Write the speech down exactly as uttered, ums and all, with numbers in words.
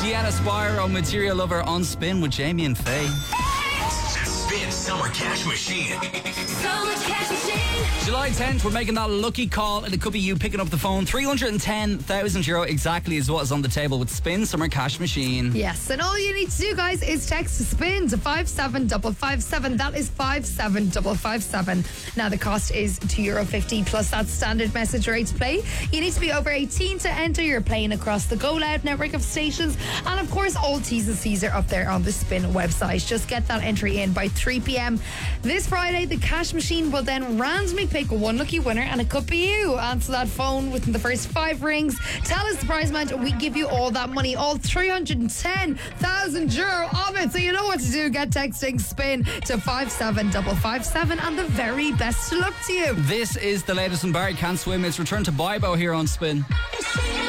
Deanna Spyro, Material Lover on Spin with Jamie and Faye. Spin Summer Cash Machine. Summer Cash Machine. July tenth, we're making that lucky call, and it could be you picking up the phone. three hundred ten thousand euro exactly is what is on the table with Spin Summer Cash Machine. Yes, and all you need to do, guys, is text SPIN to five seven five five seven. That is five seven five five seven. Now, the cost is two euro fifty plus that standard message rate to play. You need to be over eighteen to enter. You're playing across the Go Loud network of stations. And, of course, all T's and C's are up there on the Spin website. Just get that entry in by three p.m. This Friday. The cash machine will then randomly pick one lucky winner, and it could be you. Answer that phone within the first five rings. Tell us the prize amount, and we give you all that money, all three hundred ten thousand euro of it. So you know what to do. Get texting SPIN to five seven five five seven, and the very best of luck to you. This is the latest on Barry Can't Swim. It's Return to Bibo here on Spin.